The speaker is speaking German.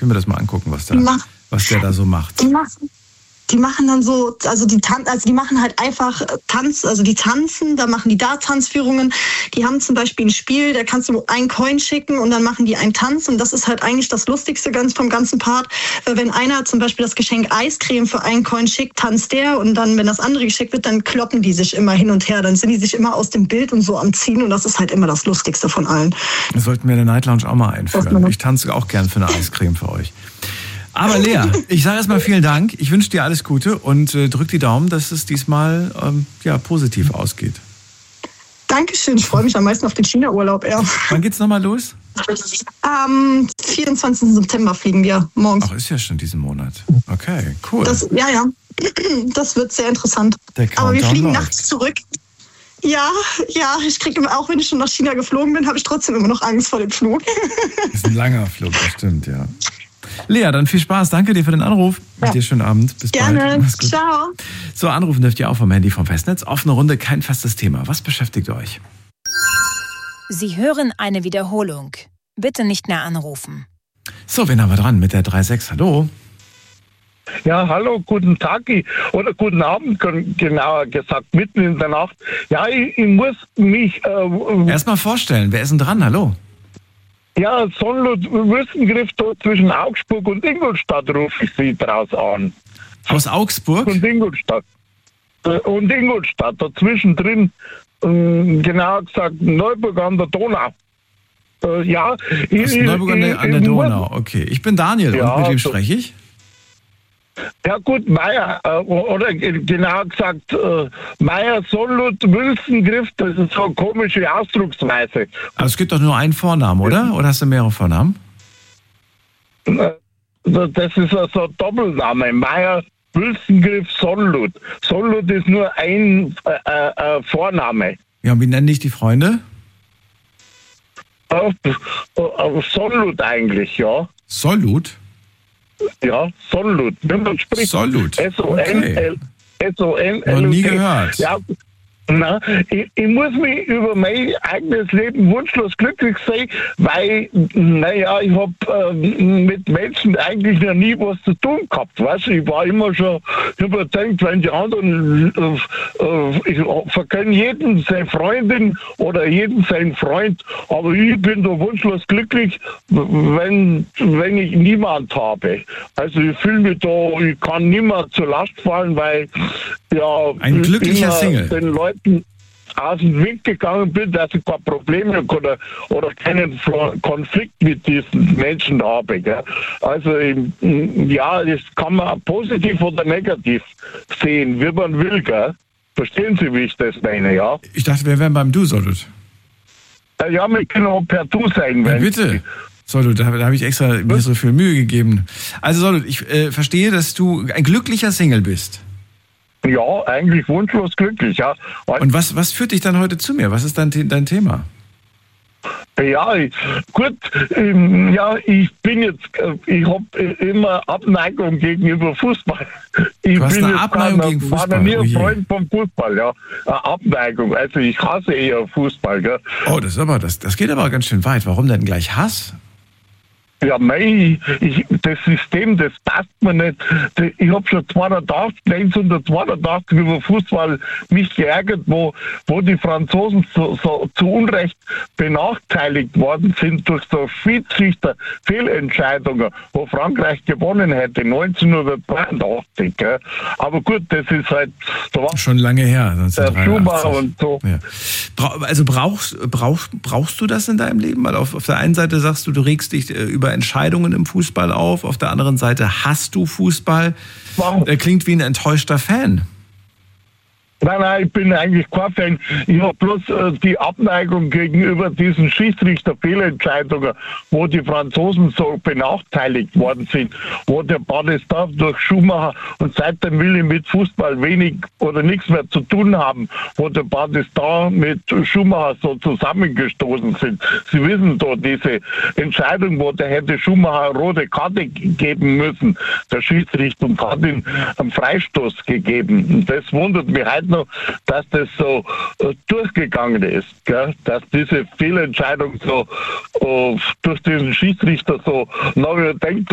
will mir das mal angucken, was der da so macht. Die machen dann so, die machen halt einfach Tanz, also die tanzen, da machen die da Tanzführungen. Die haben zum Beispiel ein Spiel, da kannst du einen Coin schicken und dann machen die einen Tanz und das ist halt eigentlich das Lustigste vom ganzen Part. Wenn einer zum Beispiel das Geschenk Eiscreme für einen Coin schickt, tanzt der und dann, wenn das andere geschickt wird, dann kloppen die sich immer hin und her. Dann sind die sich immer aus dem Bild und so am Ziehen und das ist halt immer das Lustigste von allen. Das sollten wir in der Night Lounge auch mal einführen. Ich tanze auch gern für eine Eiscreme für euch. Aber Lea, ich sage erstmal vielen Dank. Ich wünsche dir alles Gute und drück die Daumen, dass es diesmal positiv ausgeht. Dankeschön, ich freue mich am meisten auf den China-Urlaub. Ja. Wann geht's nochmal los? Am 24. September fliegen wir morgens. Ach, ist ja schon diesen Monat. Okay, cool. Ja. Das wird sehr interessant. Aber wir fliegen nachts zurück. Ja, ich kriege auch, wenn ich schon nach China geflogen bin, habe ich trotzdem immer noch Angst vor dem Flug. Das ist ein langer Flug, das stimmt, ja. Lea, dann viel Spaß. Danke dir für den Anruf. Ja. Dir schönen Abend. Bis bald. Gerne. Ciao. So, anrufen dürft ihr auch vom Handy vom Festnetz. Offene Runde, kein festes Thema. Was beschäftigt euch? Sie hören eine Wiederholung. Bitte nicht mehr anrufen. So, wen haben wir dran mit der 3.6? Hallo. Ja, hallo, guten Tag oder guten Abend, genauer gesagt, mitten in der Nacht. Ja, ich muss mich... Erstmal vorstellen, wer ist denn dran? Hallo. Ja, Sonnlot-Wüstengriff dort zwischen Augsburg und Ingolstadt rufe ich Sie draus an. Aus Augsburg? Und Ingolstadt. Dazwischen drin, genauer gesagt, Neuburg an der Donau. Neuburg an der Donau, okay. Ich bin Daniel und mit wem spreche ich? Ja gut, Meier, oder genauer gesagt, Meier, Sonnlot, Wülstengriff, das ist so eine komische Ausdrucksweise. Aber es gibt doch nur einen Vornamen, oder? Oder hast du mehrere Vornamen? Das ist so ein Doppelname, Meier, Wülstengriff, Sonnlot. Sonnlot ist nur ein Vorname. Ja, und wie nennen dich die Freunde? Sonnlot eigentlich, ja. Sonnlot? Ja, Sonnlot. Wenn man spricht, Sonnlot. S-O-N-L. S-O-N-L. Noch nie gehört. Ja, ich muss mich über mein eigenes Leben wunschlos glücklich sein, weil, ich habe mit Menschen eigentlich noch nie was zu tun gehabt. Weißt du, ich war immer schon überzeugt, wenn die anderen, ich verkenne jeden seine Freundin oder jeden seinen Freund, aber ich bin da wunschlos glücklich, wenn ich niemand habe. Also ich fühle mich da, ich kann niemand zur Last fallen, weil ein glücklicher Single. Den Leuten aus dem Weg gegangen bin, dass ich keine Probleme oder keinen Konflikt mit diesen Menschen habe. Gell? Also das kann man positiv oder negativ sehen, wie man will. Gell? Verstehen Sie, wie ich das meine? Ja? Ich dachte, wir wären beim Du, Sonnlot. Ja, wir können auch per Du sein. Ja, bitte. Sonnlot, da habe ich extra mir so viel Mühe gegeben. Also Sonnlot, ich verstehe, dass du ein glücklicher Single bist. Ja, eigentlich wunschlos glücklich, ja. Und was führt dich dann heute zu mir? Was ist dein Thema? Ja, gut, ich habe immer Abneigung gegenüber Fußball. Du hast eine Abneigung gegen Fußball? Ich war noch nie ein Freund vom Fußball, ja. Eine Abneigung, also ich hasse eher Fußball, gell. Oh, das geht aber ganz schön weit. Warum denn gleich Hass? Ja, das System, das passt mir nicht. Ich habe schon 1982 über Fußball mich geärgert, wo die Franzosen so zu Unrecht benachteiligt worden sind durch so Schiedsrichter-Fehlentscheidungen, wo Frankreich gewonnen hätte, 1982. Gell? Aber gut, das ist halt... Schon lange her, 1983. Schumacher und so. Ja. Also brauchst du das in deinem Leben? Weil auf der einen Seite sagst du regst dich über Entscheidungen im Fußball auf der anderen Seite hasst du Fußball. Wow. Er klingt wie ein enttäuschter Fan. Nein, ich bin eigentlich kein Fan. Ich habe bloß die Abneigung gegenüber diesen Schiedsrichter-Fehlentscheidungen, wo die Franzosen so benachteiligt worden sind, wo der Badestar durch Schumacher und seitdem will ich mit Fußball wenig oder nichts mehr zu tun haben, wo der Badestar mit Schumacher so zusammengestoßen sind. Sie wissen doch, diese Entscheidung, wo der hätte Schumacher eine rote Karte geben müssen, der Schiedsrichter, und hat ihm einen Freistoß gegeben. Und das wundert mich heute noch, dass das so durchgegangen ist, gell? Dass diese Fehlentscheidung so durch diesen Schiedsrichter so neu denkt.